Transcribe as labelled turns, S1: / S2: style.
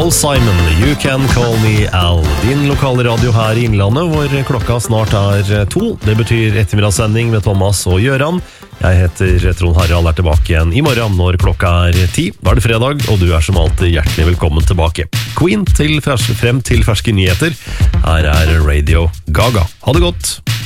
S1: Paul Simon, You Can Call Me Al. Din lokale radio her I Innlandet, hvor klokka snart 2. Det betyr ettermiddagssending med Thomas og Gjøran. Jeg heter Trond Harald, tilbake igjen I morgen når klokka 10. Da det fredag, og du som alltid hjertelig velkommen tilbake. Queen frem til ferske nyheter. Her Radio Gaga. Ha det godt!